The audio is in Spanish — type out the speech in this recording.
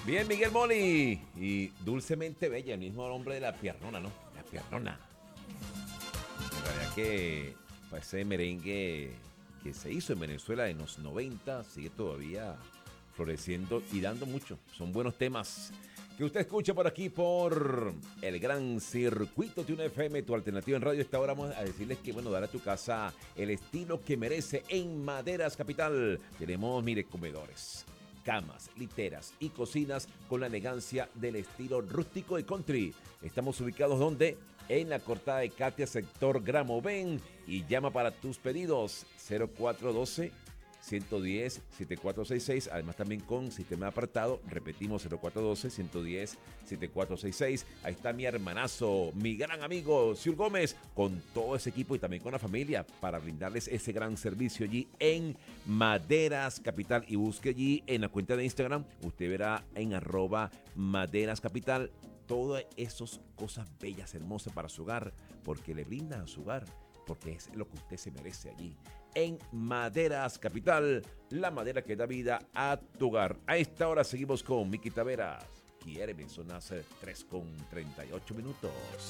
Bien, Miguel Moli. Y Dulcemente Bella, el mismo nombre de la piernona, ¿no? La piernona. En realidad que pues, ese merengue que se hizo en Venezuela en los 90 sigue todavía floreciendo y dando mucho. Son buenos temas que usted escucha por aquí por el gran circuito de una FM, tu alternativa en radio. Esta hora vamos a decirles que, bueno, dar a tu casa el estilo que merece en Maderas Capital. Tenemos, mire, comedores, camas, literas y cocinas con la elegancia del estilo rústico y country. Estamos ubicados donde en la Cortada de Katia, sector Gramo. Ven y llama para tus pedidos 0412 110 7466, además también con sistema de apartado, repetimos 0412 110 7466. Ahí está mi hermanazo, mi gran amigo Siur Gómez, con todo ese equipo y también con la familia para brindarles ese gran servicio allí en Maderas Capital. Y busque allí en la cuenta de Instagram, usted verá en @Maderas Capital todas esas cosas bellas, hermosas para su hogar, porque le brindan a su hogar, porque es lo que usted se merece allí en Maderas Capital, la madera que da vida a tu hogar. A esta hora seguimos con Miki Taveras. Quiéreme, son las 3:38.